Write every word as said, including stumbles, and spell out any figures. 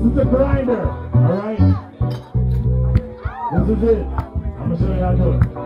is the grinder, alright? This is it. I'm gonna show you how to do it.